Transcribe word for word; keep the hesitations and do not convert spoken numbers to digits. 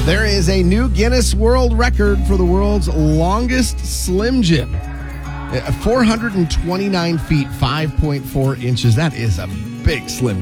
There is a new Guinness World Record for the world's longest Slim Jim. Uh, four hundred twenty-nine feet, five point four inches. That is a big Slim